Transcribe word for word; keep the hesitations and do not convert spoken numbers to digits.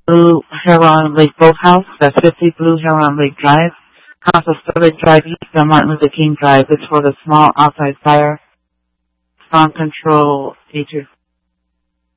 Blue Heron Lake Boathouse. That's fifty Blue Heron Lake Drive. House of Storage Drive East on Martin Luther King Drive. It's for the small outside fire. Spawn control, H